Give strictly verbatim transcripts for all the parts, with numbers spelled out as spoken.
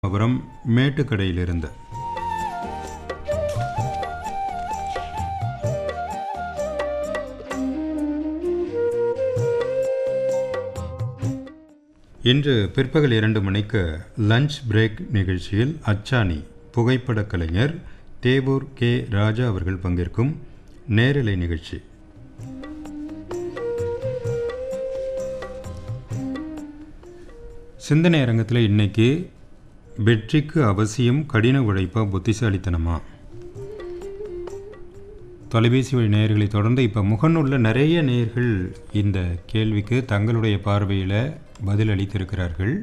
அப்புறம் மேட்டுக்கடையிலிருந்து இன்று பிற்பகல் இரண்டு மணிக்கு லஞ்ச் பிரேக் நிகழ்ச்சியில் அச்சானி புகைப்பட கலைஞர் தேவூர் கே ராஜா அவர்கள் பங்கேற்கும் நேரலை நிகழ்ச்சி. சிந்தனை அரங்கத்தில் இன்னைக்கு வெற்றிக்கு அவசியம் கடின உழைப்பா புத்திசாலித்தனமா? தொலைபேசி வழி நேயர்களை தொடர்ந்து இப்போ முகநூலில் நிறைய நேயர்கள் இந்த கேள்விக்கு தங்களுடைய பார்வையில் பதில் அளித்திருக்கிறார்கள்.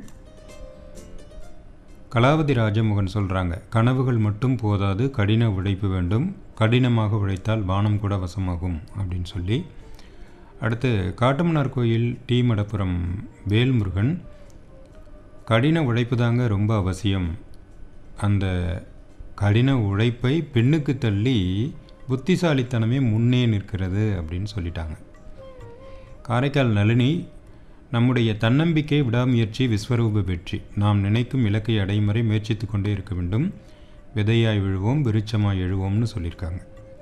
கலாவதி ராஜமோகன் சொல்கிறாங்க, கனவுகள் மட்டும் போதாது, கடின உழைப்பு வேண்டும், கடினமாக உழைத்தால் வானம் கூட வசமாகும் அப்படின்னு சொல்லி. அடுத்து காட்டுமன்னார் கோயில் டி மடப்புரம் வேல்முருகன், கடின உழைப்பு தாங்க ரொம்ப அவசியம், அந்த கடின உழைப்பை பெண்ணுக்கு தள்ளி புத்திசாலித்தனமே முன்னே நிற்கிறது அப்படின்னு சொல்லிட்டாங்க. காரைக்கால் நளினி, நம்முடைய தன்னம்பிக்கை, விடாமுயற்சி, விஸ்வரூப வெற்றி, நாம் நினைக்கும் இலக்கை அடையும் வரை முயற்சித்து கொண்டே இருக்க வேண்டும், விதையாய் விழுவோம் விருட்சமாய் எழுவோம்னு சொல்லியிருக்காங்க.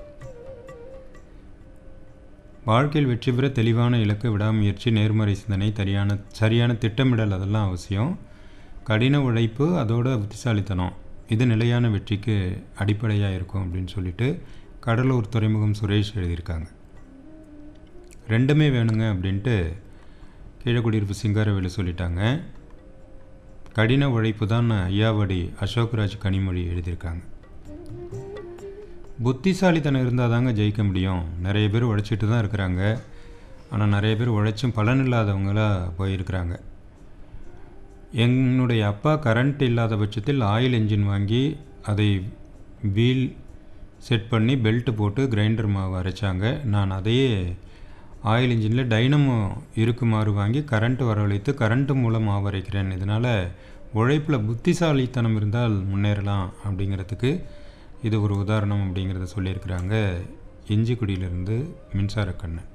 வாழ்க்கையில் வெற்றி பெற தெளிவான இலக்கு, விடாமுயற்சி, நேர்மறை சிந்தனை, சரியான சரியான திட்டமிடல் அதெல்லாம் அவசியம். கடின உழைப்பு அதோட புத்திசாலித்தனம் இது நிலையான வெற்றிக்கு அடிப்படையாக இருக்கும் அப்படின்னு சொல்லிட்டு கடலூர் துறைமுகம் சுரேஷ் எழுதியிருக்காங்க. ரெண்டுமே வேணுங்க அப்படின்ட்டு கீழக்குடியிருப்பு சிங்காரவேலு சொல்லிட்டாங்க. கடின உழைப்பு தான் ஐயாவடி அசோக்ராஜ் கனிமொழி எழுதியிருக்காங்க. புத்திசாலித்தனம் இருந்தால் தாங்க ஜெயிக்க முடியும். நிறைய பேர் உழைச்சிட்டு தான் இருக்கிறாங்க, ஆனால் நிறைய பேர் உழைச்சும் பலன் இல்லாதவங்களாக போயிருக்கிறாங்க. என்னுடைய அப்பா கரண்ட் இல்லாத பட்சத்தில் ஆயில் என்ஜின் வாங்கி அதை வீல் செட் பண்ணி பெல்ட் போட்டு கிரைண்டர் மாவு அரைச்சாங்க. நான் அதையே ஆயில் இன்ஜினில் டைனமோ இருக்குமாறு வாங்கி கரண்ட் வரவழைத்து கரண்ட்டு மூலம் மாவு அரைக்கிறேன். இதனால் உழைப்பில் புத்திசாலித்தனம் இருந்தால் முன்னேறலாம் அப்படிங்கிறதுக்கு இது ஒரு உதாரணம் அப்படிங்கிறத சொல்லியிருக்கிறாங்க. இஞ்சிக்குடியிலிருந்து மின்சாரக்கண்ணன்.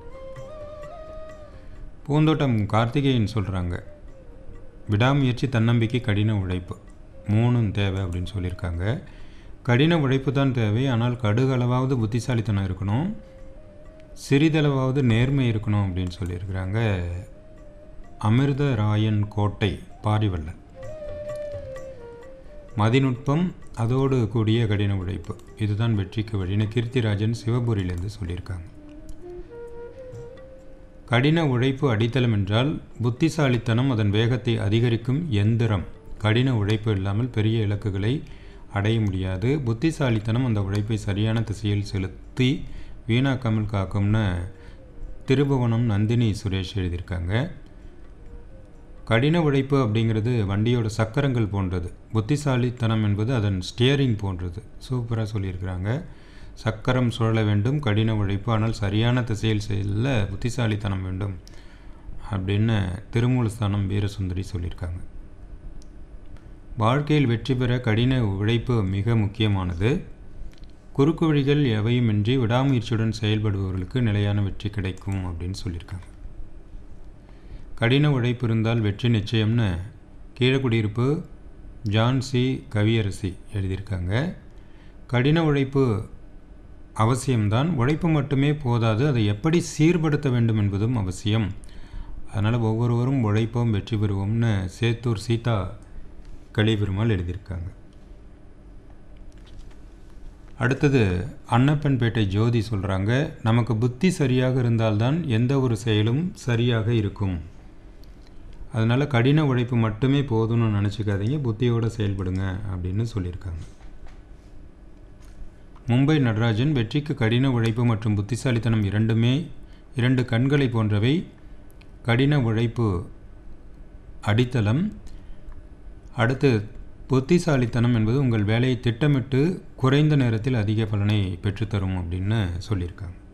பூந்தோட்டம் கார்த்திகேயன் சொல்கிறாங்க, விடாமுயற்சி, தன்னம்பிக்கை, கடின உழைப்பு மூணும் தேவை அப்படின்னு சொல்லியிருக்காங்க. கடின உழைப்பு தான் தேவை, ஆனால் கடுகளவாவது புத்திசாலித்தனம் இருக்கணும், சிறிதளவாவது நேர்மை இருக்கணும் அப்படின்னு சொல்லியிருக்கிறாங்க. அமிர்த ராயன் கோட்டை பாரிவல்லன். மதிநுட்பம் அதோடு கூடிய கடின உழைப்பு இதுதான் வெற்றிக்கு வழின்னு கீர்த்திராஜன் சிவபுரியிலேருந்து சொல்லியிருக்காங்க. கடின உழைப்பு அடித்தளம் என்றால் புத்திசாலித்தனம் அதன் வேகத்தை அதிகரிக்கும் எந்திரம். கடின உழைப்பு இல்லாமல் பெரிய இலக்குகளை அடைய முடியாது. புத்திசாலித்தனம் அந்த உழைப்பை சரியான திசையில் செலுத்தி வீணாக்காமல் காக்கும்னு திருபுவனம் நந்தினி சுரேஷ் எழுதியிருக்காங்க. கடின உழைப்பு அப்படிங்கிறது வண்டியோட சக்கரங்கள் போன்றது, புத்திசாலித்தனம் என்பது அதன் ஸ்டியரிங் போன்றது. சூப்பராக சொல்லியிருக்கிறாங்க. சக்கரம் சுழல வேண்டும், கடின உழைப்பு, ஆனால் சரியான திசையில் செல்ல புத்திசாலித்தனம் வேண்டும் அப்படின்னு திருமூலஸ்தானம் வீரசுந்தரி சொல்லியிருக்காங்க. வாழ்க்கையில் வெற்றி பெற கடின உழைப்பு மிக முக்கியமானது. குறுக்கு வழிகள் எவையுமின்றி விடாமுயற்சியுடன் செயல்படுபவர்களுக்கு நிலையான வெற்றி கிடைக்கும் அப்படின்னு சொல்லியிருக்காங்க. கடின உழைப்பு இருந்தால் வெற்றி நிச்சயம்னு கீழக்குடியிருப்பு ஜான்சி கவியரசி எழுதியிருக்காங்க. கடின உழைப்பு அவசியம்தான், உழைப்பு மட்டுமே போதாது, அதை எப்படி சீர்படுத்த வேண்டும் என்பதும் அவசியம். அதனால் ஒவ்வொருவரும் உழைப்போம் வெற்றி பெறுவோம்னு சேத்தூர் சீதா கலிபெருமாள் எழுதியிருக்காங்க. அடுத்தது அன்னப்பன்பேட்டை ஜோதி சொல்கிறாங்க, நமக்கு புத்தி சரியாக இருந்தால்தான் எந்த ஒரு செயலும் சரியாக இருக்கும். அதனால் கடின உழைப்பு மட்டுமே போதும்னு நினச்சிக்காதீங்க, புத்தியோடு செயல்படுங்க அப்படின்னு சொல்லியிருக்காங்க. மும்பை நடராஜன், வெற்றிக்கு கடின உழைப்பு மற்றும் புத்திசாலித்தனம் இரண்டுமே இரண்டு கண்களை போன்றவை. கடின உழைப்பு அடித்தளம், அடுத்து புத்திசாலித்தனம் என்பது உங்கள் வேலையை திட்டமிட்டு குறைந்த நேரத்தில் அதிக பலனை பெற்றுத்தரும் அப்படின்னு சொல்லியிருக்காங்க.